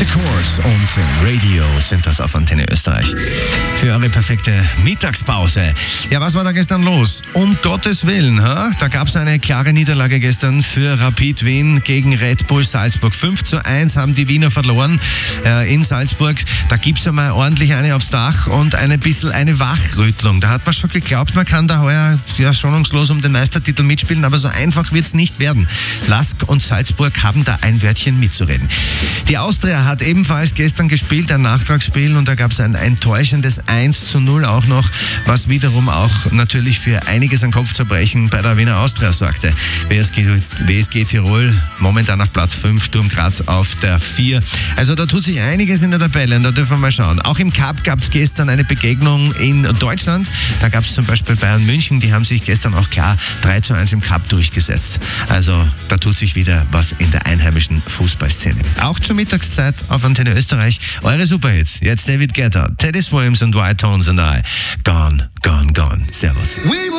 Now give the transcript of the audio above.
The Course und Radio sind das auf Antenne Österreich. Für eure perfekte Mittagspause. Ja, was war da gestern los? Um Gottes Willen, da gab es eine klare Niederlage gestern für Rapid Wien gegen Red Bull Salzburg. 5:1 haben die Wiener verloren in Salzburg. Da gibt es einmal ordentlich eine aufs Dach und ein bisschen eine Wachrüttlung. Da hat man schon geglaubt, man kann da heuer schonungslos um den Meistertitel mitspielen, aber so einfach wird es nicht werden. Lask und Salzburg haben da ein Wörtchen mitzureden. Die Austria hat ebenfalls gestern gespielt, ein Nachtragsspiel, und da gab es ein enttäuschendes 1:0 auch noch, was wiederum auch natürlich für einiges an Kopfzerbrechen bei der Wiener Austria sorgte. WSG Tirol momentan auf Platz 5, Sturm Graz auf der 4. Also da tut sich einiges in der Tabelle, und da dürfen wir mal schauen. Auch im Cup gab es gestern eine Begegnung in Deutschland. Da gab es zum Beispiel Bayern München, die haben sich gestern auch klar 3:1 im Cup durchgesetzt. Also da tut sich wieder was in der einheimischen Fußballszene. Auch zur Mittagszeit auf Antenne Österreich eure Superhits. Jetzt David Guetta, Teddy Swims und White Tones and I. Gone, gone, gone. Servus.